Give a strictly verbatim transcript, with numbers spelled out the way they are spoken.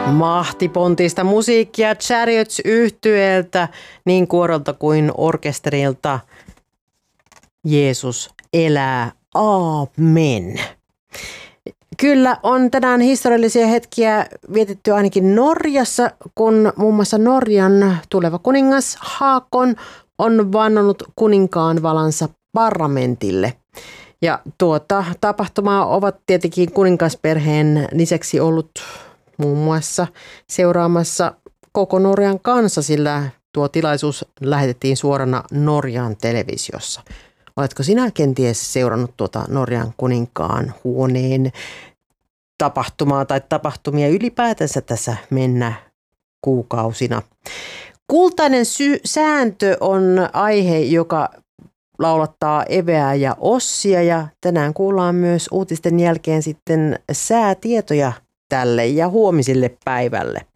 Mahtipontista musiikkia Chariots -yhtyeeltä, niin kuorolta kuin orkesterilta. Jeesus elää, aamen. Kyllä on tänään historiallisia hetkiä vietetty ainakin Norjassa, kun muun muassa Norjan tuleva kuningas Haakon on vannonut kuninkaan valansa parlamentille. Ja tuota tapahtumaa ovat tietenkin kuningasperheen lisäksi ollut muun muassa seuraamassa koko Norjan kanssa, sillä tuo tilaisuus lähetettiin suorana Norjan televisiossa. Oletko sinä kenties seurannut tuota Norjan kuninkaan huoneen tapahtumaa tai tapahtumia ylipäätänsä tässä mennä kuukausina? Kultainen sy- sääntö on aihe, joka laulattaa Eveä ja Ossia, ja tänään kuullaan myös uutisten jälkeen sitten säätietoja tälle ja huomiselle päivälle.